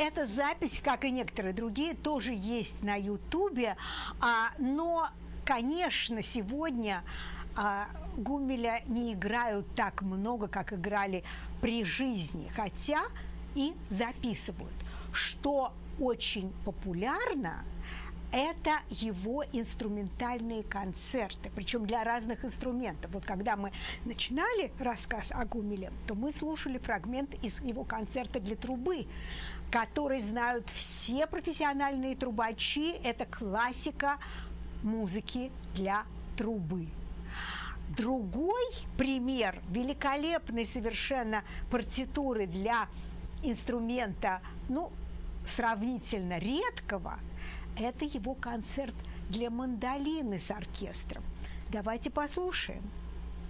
эта запись, как и некоторые другие, тоже есть на Ютубе, но, конечно, сегодня Гумеля не играют так много, как играли при жизни, хотя и записывают. Что очень популярно, это его инструментальные концерты, причем для разных инструментов. Вот когда мы начинали рассказ о Гумеле, то мы слушали фрагмент из его концерта для трубы, который знают все профессиональные трубачи. Это классика музыки для трубы. Другой пример великолепной совершенно партитуры для инструмента, сравнительно редкого, это его концерт для мандолины с оркестром. Давайте послушаем.